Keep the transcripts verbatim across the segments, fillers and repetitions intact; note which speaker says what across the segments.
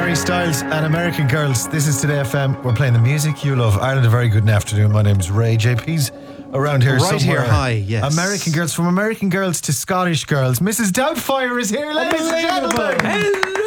Speaker 1: Harry Styles and American Girls. This is Today F M. We're playing the music you love. Ireland, a very good afternoon. My name's Ray. J P's around here
Speaker 2: right
Speaker 1: somewhere.
Speaker 2: here, hi, yes.
Speaker 1: American Girls, from American Girls to Scottish Girls. Missus Doubtfire is here, ladies and gentlemen.
Speaker 2: Hello.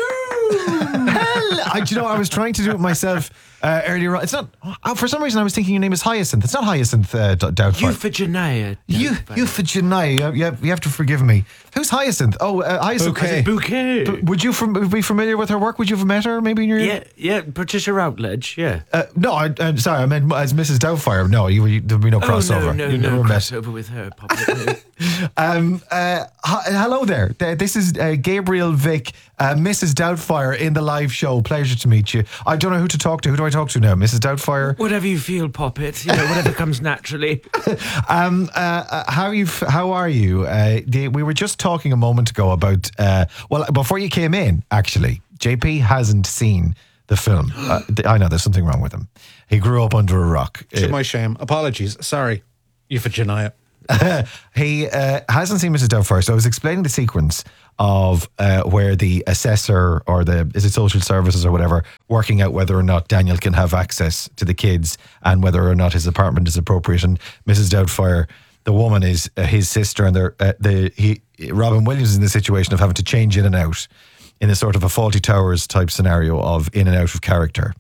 Speaker 1: Hello. I, do you know, I was trying to do it myself uh, earlier on. It's not, uh, for some reason I was thinking your name is Hyacinth. It's not Hyacinth uh, D- Doubtfire.
Speaker 2: Euphigenia.
Speaker 1: You, Euphigenia. You, you, have, you have to forgive me. Who's Hyacinth? Oh, uh, Hyacinth.
Speaker 2: Bouquet.
Speaker 3: Bouquet.
Speaker 1: B- would you from, be familiar with her work? Would you have met her maybe in your...
Speaker 3: Yeah, yeah, Patricia Routledge, yeah.
Speaker 1: Uh, no, I, I'm sorry, I meant as Missus Doubtfire. No, you, you, there'd be no crossover.
Speaker 3: Oh, no, no,
Speaker 1: you
Speaker 3: no
Speaker 1: never met.
Speaker 3: crossover with her. Probably.
Speaker 1: um, uh, hi, hello there. This is uh, Gabriel Vick, uh, Missus Doubtfire in the live show. Pleasure to meet you. I don't know who to talk to. Who do I talk to now? Missus Doubtfire?
Speaker 3: Whatever you feel, Poppet. You know, whatever comes naturally.
Speaker 1: um, uh, uh, how you? F- how are you? Uh, the, we were just talking a moment ago about. Uh, well, before you came in, actually, J P hasn't seen the film. Uh, I know there's something wrong with him. He grew up under a rock.
Speaker 2: To
Speaker 1: Uh,
Speaker 2: my shame. Apologies. Sorry. Euphigenia.
Speaker 1: he uh, hasn't seen Missus Doubtfire, so I was explaining the sequence of uh, where the assessor or the is it social services or whatever working out whether or not Daniel can have access to the kids and whether or not his apartment is appropriate. And Missus Doubtfire, the woman, is uh, his sister, and they're, uh, the he Robin Williams is in the situation of having to change in and out in a sort of a Fawlty Towers type scenario of in and out of character.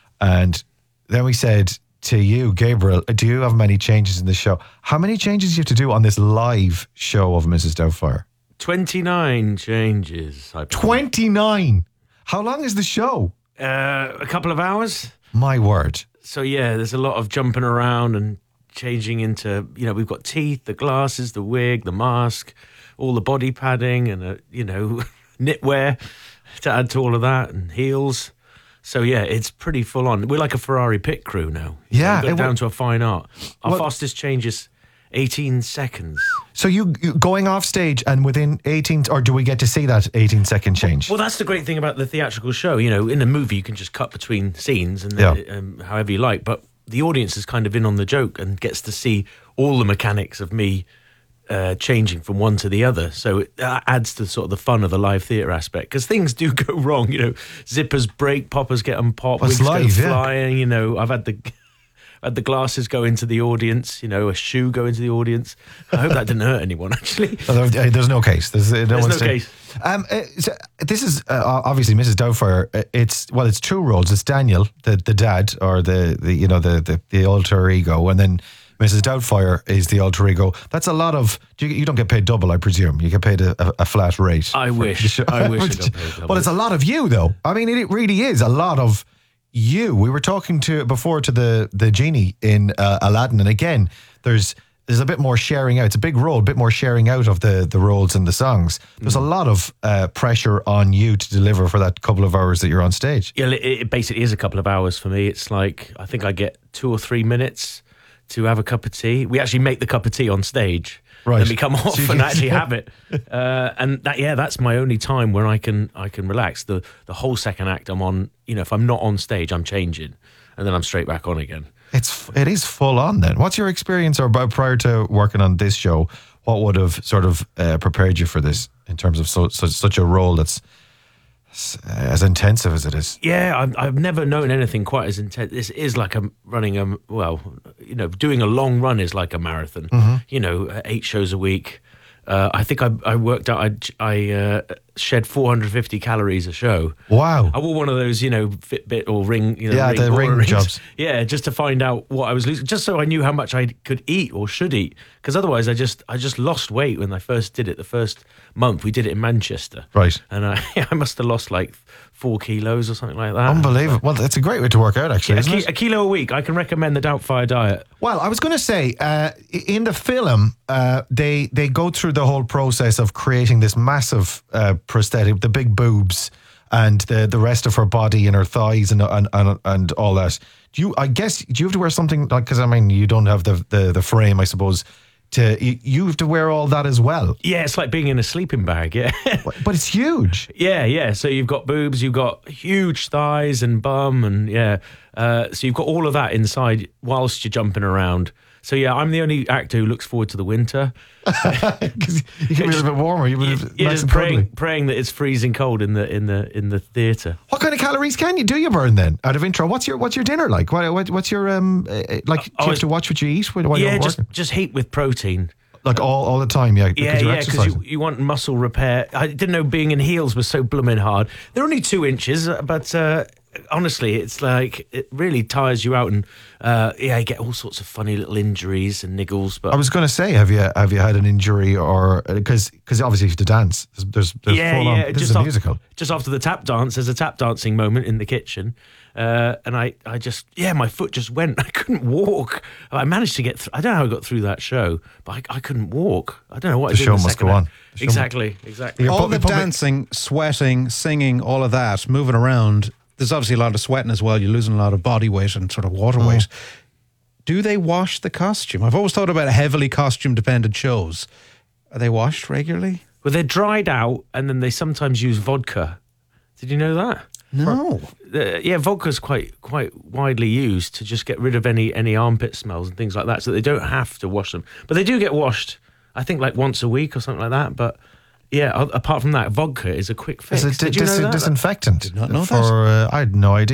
Speaker 1: And then we said to you, Gabriel, do you have many changes in the show? How many changes do you have to do on this live show of Missus Doubtfire?
Speaker 3: twenty-nine changes. I
Speaker 1: twenty-nine. How long is the show?
Speaker 3: Uh, a couple of hours.
Speaker 1: My word.
Speaker 3: So, yeah, there's a lot of jumping around and changing into, you know, we've got teeth, the glasses, the wig, the mask, all the body padding and, uh, you know, knitwear to add to all of that, and heels. So, yeah, it's pretty full on. We're like a Ferrari pit crew now.
Speaker 1: Yeah.
Speaker 3: We've got
Speaker 1: it
Speaker 3: it down
Speaker 1: w-
Speaker 3: to a fine art. Our
Speaker 1: Well-
Speaker 3: fastest change is eighteen seconds.
Speaker 1: So you, you going off stage and within eighteen, or do we get to see that eighteen second change?
Speaker 3: Well, that's the great thing about the theatrical show. You know, in a movie, you can just cut between scenes and
Speaker 1: Yeah.
Speaker 3: um, however you like. But the audience is kind of in on the joke and gets to see all the mechanics of me uh, changing from one to the other. So it uh, adds to sort of the fun of the live theatre aspect, because things do go wrong. You know, zippers break, poppers get unpopped,
Speaker 1: Well, it's
Speaker 3: wigs
Speaker 1: live,
Speaker 3: go
Speaker 1: yeah.
Speaker 3: flying. You know, I've had the... had the glasses go into the audience, you know, a shoe go into the audience. I hope that didn't hurt anyone, actually.
Speaker 1: Oh, there- there's no case. There's, uh, no
Speaker 3: There's
Speaker 1: one's
Speaker 3: no
Speaker 1: ta-
Speaker 3: case.
Speaker 1: Um, uh, so this is uh, obviously Missus Doubtfire. Uh, It's well, it's two roles. It's Daniel, the the dad, or the, the you know the, the the alter ego, and then Missus Doubtfire is the alter ego. That's a lot of. You, you don't get paid double, I presume. You get paid a, a, a flat rate.
Speaker 3: I
Speaker 1: for
Speaker 3: wish.
Speaker 1: the show.
Speaker 3: I wish I got paid double.
Speaker 1: Well, it's a lot of you, though. I mean, it really is a lot of you. We were talking to before to the the genie in uh, Aladdin, and again, there's there's a bit more sharing out. It's a big role, a bit more sharing out of the the roles and the songs. There's a lot of uh, pressure on you to deliver for that couple of hours that you're on stage.
Speaker 3: Yeah, it, it basically is a couple of hours for me. It's like, I think I get two or three minutes to have a cup of tea. We actually make the cup of tea on stage.
Speaker 1: Right.
Speaker 3: Then we come off
Speaker 1: So you
Speaker 3: and
Speaker 1: get-
Speaker 3: actually have it. Uh, and that, yeah, that's my only time where I can I can relax. The the whole second act I'm on, you know, if I'm not on stage, I'm changing. And then I'm straight back on again.
Speaker 1: It's it is full on. Then, what's your experience, or about prior to working on this show? What would have sort of uh, prepared you for this in terms of so, so, such a role that's s- as intensive as it is?
Speaker 3: Yeah, I've, I've never known anything quite as intense. This is like a running a well, you know, doing a long run is like a marathon.
Speaker 1: Mm-hmm.
Speaker 3: You know, eight shows a week. Uh, I think I, I worked out I, I uh, shed four hundred fifty calories a show.
Speaker 1: Wow.
Speaker 3: I wore one of those, you know, Fitbit or Ring, you know,
Speaker 1: Yeah, the
Speaker 3: Oura
Speaker 1: Ring
Speaker 3: rings.
Speaker 1: jobs.
Speaker 3: Yeah, just to find out what I was losing, just so I knew how much I could eat or should eat. Because otherwise, I just I just lost weight when I first did it. The first month we did it in Manchester,
Speaker 1: Right.
Speaker 3: And I I must have lost like four kilos or something like that.
Speaker 1: Unbelievable. Well, that's a great way to work out, actually,
Speaker 3: Yeah, a,
Speaker 1: isn't
Speaker 3: ki-
Speaker 1: it?
Speaker 3: a kilo a week. I can recommend the Doubtfire diet.
Speaker 1: Well, I was going to say, uh, in the film, uh, they they go through the whole process of creating this massive uh, prosthetic, the big boobs, and the the rest of her body and her thighs and and and, and all that. Do you? I guess do you have to wear something like? Because I mean, you don't have the, the the frame, I suppose. To you, you have to wear all that as well.
Speaker 3: Yeah, it's like being in a sleeping bag. Yeah.
Speaker 1: But it's huge.
Speaker 3: Yeah, yeah. So you've got boobs, you've got huge thighs and bum, and yeah. Uh, so you've got all of that inside whilst you're jumping around. So yeah, I'm the only actor who looks forward to the winter.
Speaker 1: Because you can be a little bit warmer. You
Speaker 3: You're
Speaker 1: nice
Speaker 3: just
Speaker 1: and
Speaker 3: praying,
Speaker 1: cuddly.
Speaker 3: praying that it's freezing cold in the in the in the theatre.
Speaker 1: What kind of calories can you do you burn then? Out of intro, what's your what's your dinner like? What, what what's your um uh, like? Do
Speaker 3: Oh,
Speaker 1: you have to watch what you eat while
Speaker 3: yeah,
Speaker 1: you're
Speaker 3: just
Speaker 1: working?
Speaker 3: just heat with protein.
Speaker 1: Like all, all the time, yeah.
Speaker 3: Yeah,
Speaker 1: because you're
Speaker 3: yeah, because
Speaker 1: exercising.
Speaker 3: you, you want muscle repair. I didn't know being in heels was so blooming hard. They're only two inches, uh, but uh, honestly, it's like it really tires you out, and uh, yeah, you get all sorts of funny little injuries and niggles. But
Speaker 1: I was going to say, have you have you had an injury or because because obviously you have to dance. There's there's, there's
Speaker 3: yeah,
Speaker 1: full on,
Speaker 3: yeah,
Speaker 1: this
Speaker 3: just
Speaker 1: is a
Speaker 3: af-
Speaker 1: musical.
Speaker 3: Just after the tap dance, there's a tap dancing moment in the kitchen. Uh, and I, I just, yeah, my foot just went. I couldn't walk. I managed to get through. I don't know how I got through that show, but I, I couldn't walk. I don't know what
Speaker 1: The
Speaker 3: I did
Speaker 1: show
Speaker 3: in the
Speaker 1: must
Speaker 3: second
Speaker 1: go
Speaker 3: act.
Speaker 1: on. The show
Speaker 3: Exactly, exactly.
Speaker 1: You're
Speaker 2: all
Speaker 1: pu-
Speaker 2: the
Speaker 1: public-
Speaker 2: dancing, sweating, singing, all of that, moving around. There's obviously a lot of sweating as well. You're losing a lot of body weight and sort of water weight. Do they wash the costume? I've always thought about heavily costume dependent shows. Are they washed regularly?
Speaker 3: Well, they're dried out, and then they sometimes use vodka. Did you know that?
Speaker 2: No.
Speaker 3: Uh, yeah, vodka's quite quite widely used to just get rid of any any armpit smells and things like that, so they don't have to wash them. But they do get washed, I think, like once a week or something like that. But yeah, a- apart from that, vodka is a quick fix.
Speaker 1: It's a di-
Speaker 3: Did you know
Speaker 1: dis-
Speaker 3: that?
Speaker 1: disinfectant.
Speaker 2: Did not know
Speaker 1: for,
Speaker 2: that.
Speaker 1: Uh, I had no idea.